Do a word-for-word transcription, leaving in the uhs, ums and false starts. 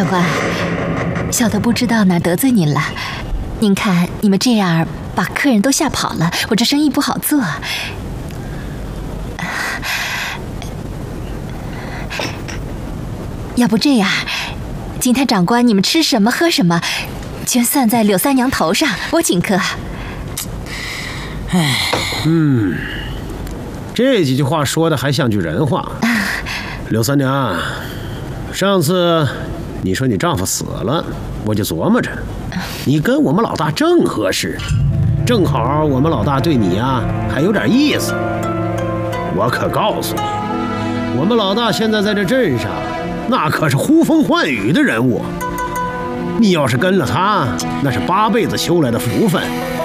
官，小的不知道哪得罪您了。您看你们这样把客人都吓跑了，我这生意不好做。要不这样，金坛长官，你们吃什么喝什么，全算在柳三娘头上，我请客。 哎，嗯，这几句话说的还像句人话。啊、柳三娘，上次你说你丈夫死了，我就琢磨着，你跟我们老大正合适，正好我们老大对你呀还有点意思。我可告诉你，我们老大现在在这镇上，那可是呼风唤雨的人物。你要是跟了他，那是八辈子修来的福分。